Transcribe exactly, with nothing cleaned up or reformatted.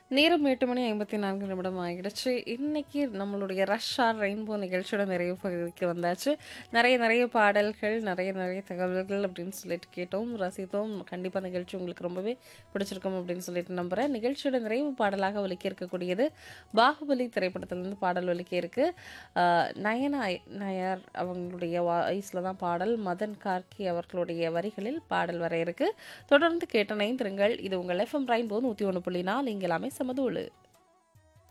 நேரம் எட்டு மணி ஐம்பத்தி நான்கு நிமிடம் ஆகிடுச்சு. இன்னைக்கு நம்மளுடைய ரஷ் ஆர் ரெயின்போ நிகழ்ச்சியோட நிறைவு பகுதிக்கு வந்தாச்சு. நெறைய நெறைய பாடல்கள், நெறைய நெறைய தகவல்கள் அப்படின்னு சொல்லிட்டு கேட்டோம், ரசித்தோம். கண்டிப்பா நிகழ்ச்சி உங்களுக்கு ரொம்பவே பிடிச்சிருக்கும் அப்படின்னு சொல்லிட்டு நம்புறேன். நிகழ்ச்சியோட நிறைவு பாடலாக ஒலிக்க இருக்கக்கூடியது பாகுபலி திரைப்படத்திலிருந்து பாடல் ஒலிக்க இருக்கு. அ நயனா நாயர் அவங்களுடைய வாய்ஸ்ல தான் பாடல். மதன் கார்கி அவர்களுடைய வரிகளில் பாடல் வர இருக்கு. தொடர்ந்து கேட்டு இணைந்திருங்கள். இது உங்கள் எஃப்எம் ரெயின்போ நூற்றி ஒன்று புள்ளி நாலு இங்க எல்லாமே சமதூளு.